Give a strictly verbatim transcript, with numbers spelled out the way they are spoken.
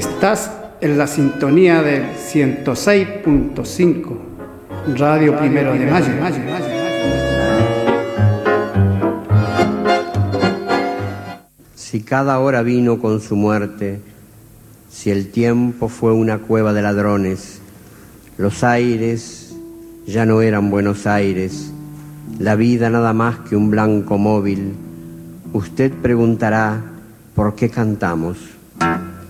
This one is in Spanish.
Estás en la sintonía del ciento seis punto cinco, Radio Primero de Mayo. Si cada hora vino con su muerte, si el tiempo fue una cueva de ladrones, los aires ya no eran Buenos Aires, la vida nada más que un blanco móvil, usted preguntará, ¿por qué cantamos?